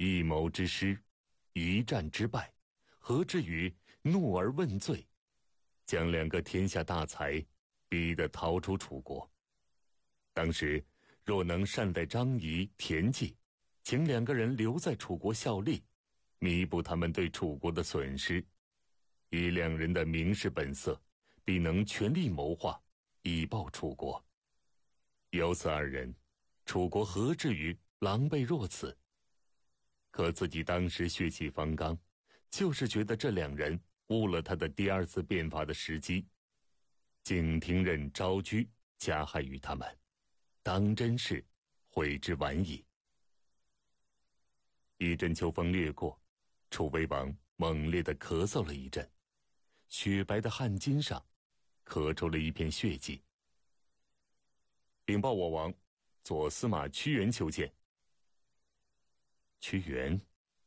一谋之失，一战之败，何至于怒而问罪，将两个天下大才逼得逃出楚国。当时若能善待张仪、田忌，请两个人留在楚国效力，弥补他们对楚国的损失，以两人的名士本色，必能全力谋划，以报楚国。有此二人，楚国何至于狼狈若此？可自己当时血气方刚，就是觉得这两人误了他的第二次变法的时机，竟听任招居加害于他们，当真是悔之晚矣。一阵秋风掠过，楚威王猛烈地咳嗽了一阵，雪白的汗巾上咳出了一片血迹。禀报我王，左司马屈原求见。屈原。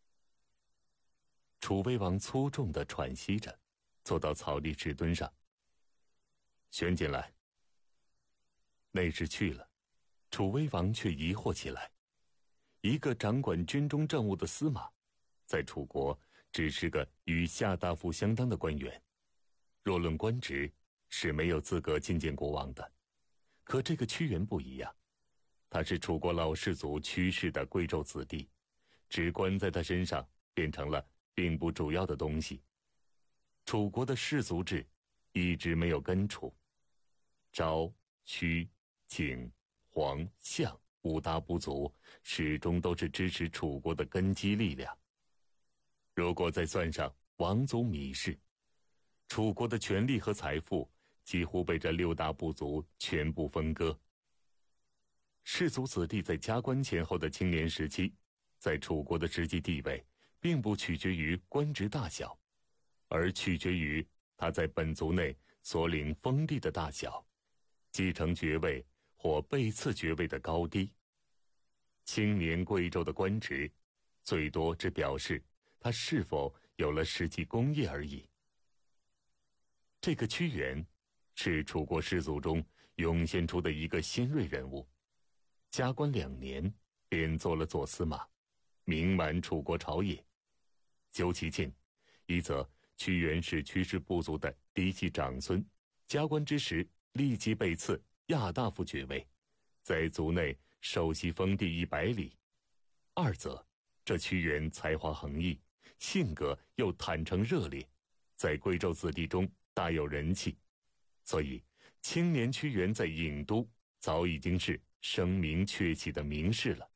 楚威王粗重地喘息着，坐到草地石墩上。宣进来。那时去了，楚威王却疑惑起来。一个掌管军中政务的司马，在楚国只是个与下大夫相当的官员，若论官职，是没有资格觐见国王的。可这个屈原不一样，他是楚国老氏族屈氏的贵胄子弟，职官在他身上变成了并不主要的东西。楚国的氏族制一直没有根除，昭、屈、景、黄、项五大部族始终都是支持楚国的根基力量。如果再算上王族芈氏，楚国的权力和财富几乎被这六大部族全部分割。氏族子弟在加官前后的青年时期，在楚国的实际地位并不取决于官职大小，而取决于他在本族内所领封地的大小，继承爵位或被赐爵位的高低。青年贵胄的官职，最多只表示他是否有了实际功业而已。这个屈原是楚国氏族中涌现出的一个新锐人物，加官2年便做了左司马，名满楚国朝野。究其近，一则屈原是屈氏部族的嫡系长孙，加官之时立即被赐亚大夫爵位，在族内受袭封地100里。二则这屈原才华横溢，性格又坦诚热烈，在贵胄子弟中大有人气，所以青年屈原在郢都早已经是声名鹊起的名士了。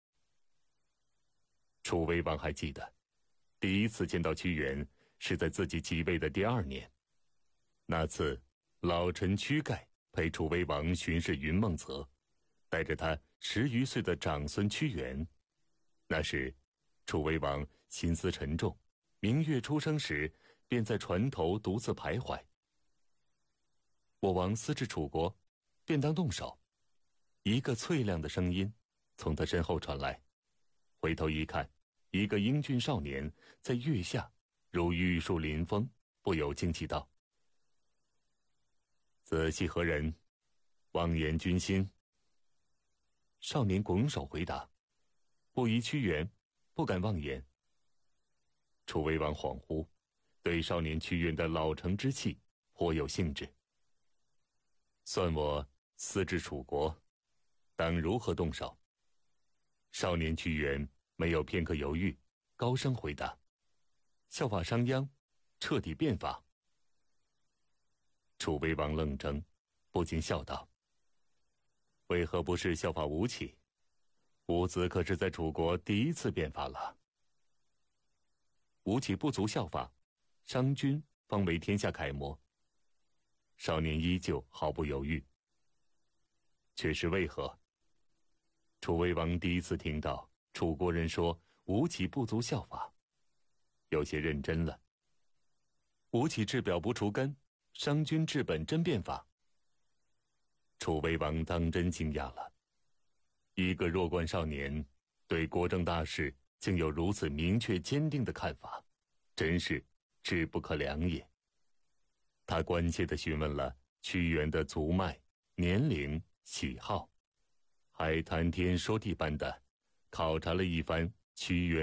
楚威王还记得，第一次见到屈原是在自己即位的第2年。那次老臣屈盖陪楚威王巡视云梦泽，带着他10余岁的长孙屈原。那时楚威王心思沉重，明月初升时便在船头独自徘徊。我王思至楚国，便当动手。一个脆亮的声音从他身后传来，回头一看，一个英俊少年在月下如玉树临风，不由惊奇道：子系何人？妄言君心。少年拱手回答：不疑屈原，不敢妄言。楚威王恍惚，对少年屈原的老成之气颇有兴致。算我私至楚国，当如何动手？少年屈原没有片刻犹豫，高声回答：效法商鞅，彻底变法。楚威王愣怔，不禁笑道：为何不是效法吴起？伍子可是在楚国第一次变法了。吴起不足效法，商君方为天下楷模。少年依旧毫不犹豫。却是为何？楚威王第一次听到楚国人说吴起不足效法，有些认真了。吴起治表不除根，商君治本真变法。楚威王当真惊讶了，一个弱冠少年对国政大事竟有如此明确坚定的看法，真是志不可量也。他关切地询问了屈原的族脉、年龄、喜好，还谈天说地般的考察了一番屈原